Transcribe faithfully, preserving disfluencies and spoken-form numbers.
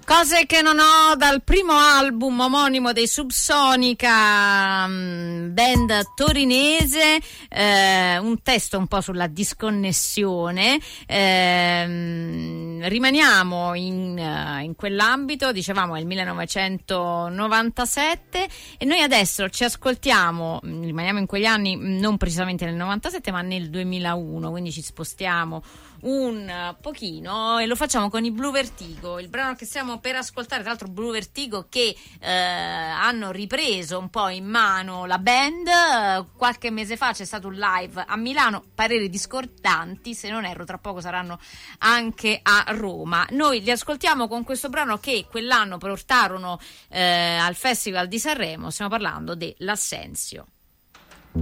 Cose che non ho dal primo album omonimo dei Subsonica, band torinese, eh, un testo un po' sulla disconnessione. Eh, rimaniamo in, in quell'ambito, dicevamo è il millenovecentonovantasette e noi adesso ci ascoltiamo, rimaniamo in quegli anni, non precisamente nel novantasette ma nel duemilauno, quindi ci spostiamo un pochino e lo facciamo con i Blue Vertigo, il brano che stiamo per ascoltare, tra l'altro Blue Vertigo che eh, hanno ripreso un po' in mano la band. Qualche mese fa c'è stato un live a Milano, pareri discordanti, se non erro tra poco saranno anche a Roma. Noi li ascoltiamo con questo brano che quell'anno portarono eh, al Festival di Sanremo, stiamo parlando dell'Assenzio.